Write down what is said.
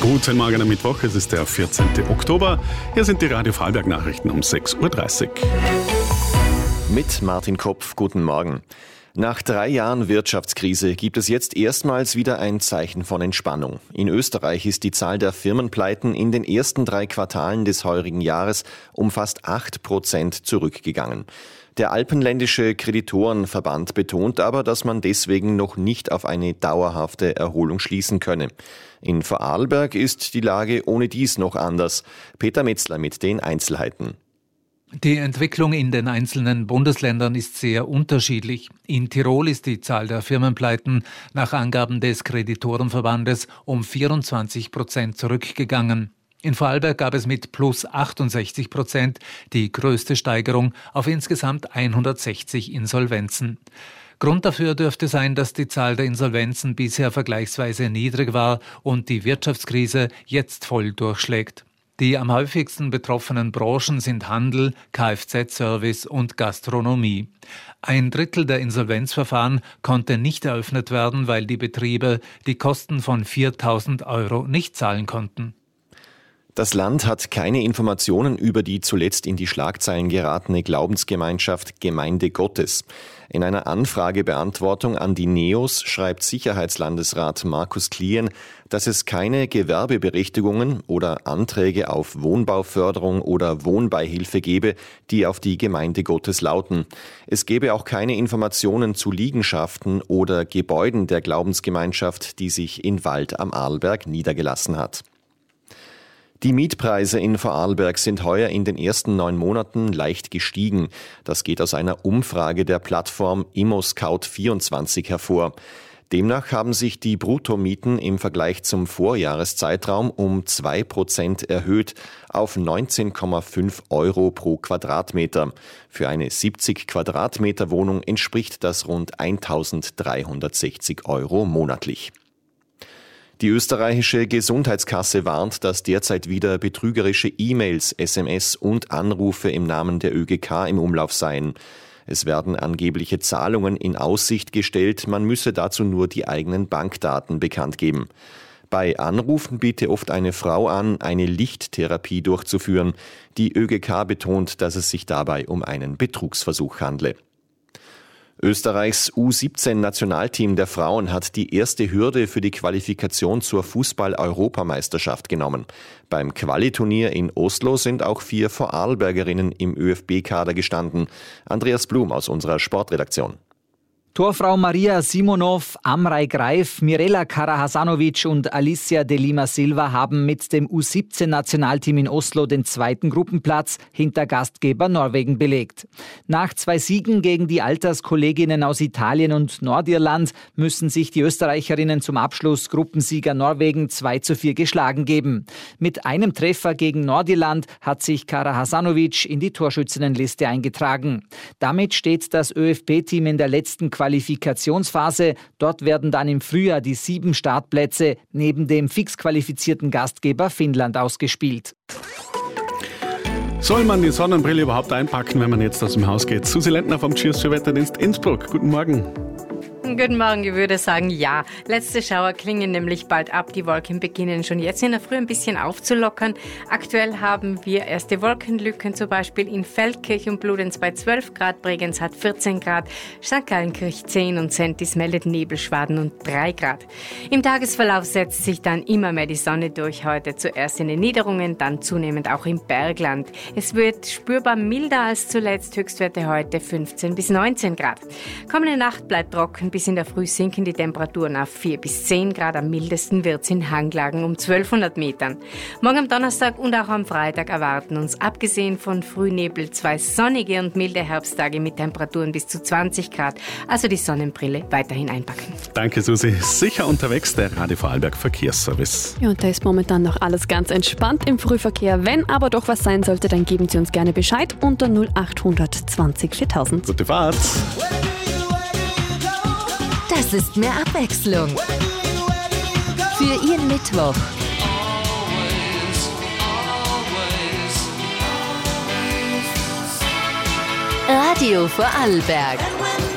Guten Morgen am Mittwoch, es ist der 14. Oktober. Hier sind die Radio Vorarlberg Nachrichten um 6.30 Uhr. Mit Martin Kopf, guten Morgen. Nach 3 Jahren Wirtschaftskrise gibt es jetzt erstmals wieder ein Zeichen von Entspannung. In Österreich ist die Zahl der Firmenpleiten in den ersten 3 Quartalen des heurigen Jahres um fast 8% zurückgegangen. Der Alpenländische Kreditorenverband betont aber, dass man deswegen noch nicht auf eine dauerhafte Erholung schließen könne. In Vorarlberg ist die Lage ohne dies noch anders. Peter Metzler mit den Einzelheiten. Die Entwicklung in den einzelnen Bundesländern ist sehr unterschiedlich. In Tirol ist die Zahl der Firmenpleiten nach Angaben des Kreditorenverbandes um 24% zurückgegangen. In Vorarlberg gab es mit plus 68% die größte Steigerung auf insgesamt 160 Insolvenzen. Grund dafür dürfte sein, dass die Zahl der Insolvenzen bisher vergleichsweise niedrig war und die Wirtschaftskrise jetzt voll durchschlägt. Die am häufigsten betroffenen Branchen sind Handel, Kfz-Service und Gastronomie. 1/3 der Insolvenzverfahren konnte nicht eröffnet werden, weil die Betriebe die Kosten von 4.000 € nicht zahlen konnten. Das Land hat keine Informationen über die zuletzt in die Schlagzeilen geratene Glaubensgemeinschaft Gemeinde Gottes. In einer Anfragebeantwortung an die NEOS schreibt Sicherheitslandesrat Markus Klien, dass es keine Gewerbeberechtigungen oder Anträge auf Wohnbauförderung oder Wohnbeihilfe gebe, die auf die Gemeinde Gottes lauten. Es gebe auch keine Informationen zu Liegenschaften oder Gebäuden der Glaubensgemeinschaft, die sich in Wald am Arlberg niedergelassen hat. Die Mietpreise in Vorarlberg sind heuer in den ersten 9 Monaten leicht gestiegen. Das geht aus einer Umfrage der Plattform ImmoScout24 hervor. Demnach haben sich die Bruttomieten im Vergleich zum Vorjahreszeitraum um 2% erhöht auf 19,5 € pro Quadratmeter. Für eine 70 Quadratmeter Wohnung entspricht das rund 1.360 € monatlich. Die österreichische Gesundheitskasse warnt, dass derzeit wieder betrügerische E-Mails, SMS und Anrufe im Namen der ÖGK im Umlauf seien. Es werden angebliche Zahlungen in Aussicht gestellt, man müsse dazu nur die eigenen Bankdaten bekannt geben. Bei Anrufen biete oft eine Frau an, eine Lichttherapie durchzuführen. Die ÖGK betont, dass es sich dabei um einen Betrugsversuch handle. Österreichs U17-Nationalteam der Frauen hat die erste Hürde für die Qualifikation zur Fußball-Europameisterschaft genommen. Beim Qualiturnier in Oslo sind auch 4 Vorarlbergerinnen im ÖFB-Kader gestanden. Andreas Blum aus unserer Sportredaktion. Torfrau Maria Simonov, Amrei Greif, Mirela Karahasanovic und Alicia de Lima Silva haben mit dem U17-Nationalteam in Oslo den 2. Gruppenplatz hinter Gastgeber Norwegen belegt. Nach 2 Siegen gegen die Alterskolleginnen aus Italien und Nordirland müssen sich die Österreicherinnen zum Abschluss Gruppensieger Norwegen 2:4 geschlagen geben. Mit einem Treffer gegen Nordirland hat sich Karahasanovic in die Torschützinnenliste eingetragen. Damit steht das ÖFB-Team in der letzten Qualifikationsphase. Dort werden dann im Frühjahr die 7 Startplätze neben dem fix qualifizierten Gastgeber Finnland ausgespielt. Soll man die Sonnenbrille überhaupt einpacken, wenn man jetzt aus dem Haus geht? Susi Lentner vom Cheers für Wetterdienst Innsbruck. Guten Morgen. Guten Morgen, ich würde sagen, ja. Letzte Schauer klingen nämlich bald ab. Die Wolken beginnen schon jetzt in der Früh ein bisschen aufzulockern. Aktuell haben wir erste Wolkenlücken, zum Beispiel in Feldkirch und Bludenz bei 12 Grad, Bregenz hat 14 Grad, St. Gallenkirch 10 und Sentis meldet Nebelschwaden und 3 Grad. Im Tagesverlauf setzt sich dann immer mehr die Sonne durch. Heute zuerst in den Niederungen, dann zunehmend auch im Bergland. Es wird spürbar milder als zuletzt, Höchstwerte heute 15 bis 19 Grad. Kommende Nacht bleibt trocken, bis in der Früh sinken die Temperaturen auf 4 bis 10 Grad. Am mildesten wird es in Hanglagen um 1200 Metern. Morgen am Donnerstag und auch am Freitag erwarten uns, abgesehen von Frühnebel, 2 sonnige und milde Herbsttage mit Temperaturen bis zu 20 Grad. Also die Sonnenbrille weiterhin einpacken. Danke, Susi. Sicher unterwegs, der Radio Vorarlberg Verkehrsservice. Ja, und da ist momentan noch alles ganz entspannt im Frühverkehr. Wenn aber doch was sein sollte, dann geben Sie uns gerne Bescheid unter 0800 20 4000. Gute Fahrt. Das ist mehr Abwechslung. Für Ihren Mittwoch. Radio Vorarlberg.